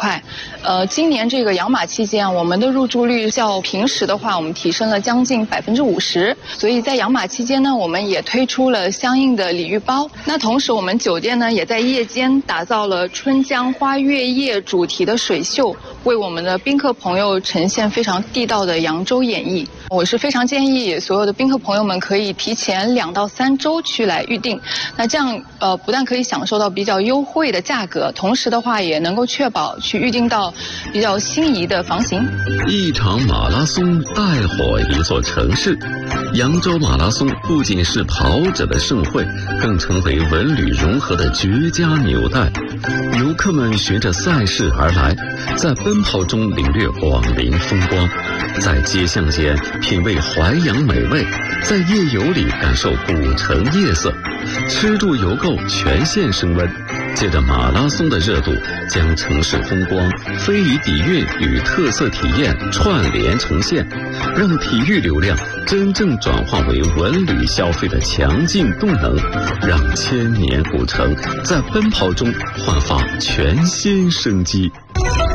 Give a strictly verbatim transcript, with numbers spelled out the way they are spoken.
快。呃，今年这个养马期间，我们的入住率较平时的话，我们提升了将近百分之五十。所以在养马期间呢，我们也推出了相应的礼遇包。那同时，我们酒店呢也在夜间打造了春江花月夜主题的水秀，为我们的宾客朋友呈现非常地道的扬州演绎。我是非常建议所有的宾客朋友们可以提前两到三周去来预定，那这样呃不但可以享受到比较优惠的价格，同时的话也能够确保去预定到比较心仪的房型。 一场马拉松带火一座城市，扬州马拉松不仅是跑者的盛会，更成为文旅融合的绝佳纽带。游客们循着赛事而来，在奔跑中领略广陵风光，在街巷间品味淮扬美味，在夜游里感受古城夜色，吃住游购全线升温。借着马拉松的热度，将城市风光、非遗底蕴与特色体验串联呈现，让体育流量真正转化为文旅消费的强劲动能，让千年古城在奔跑中焕发全新生机。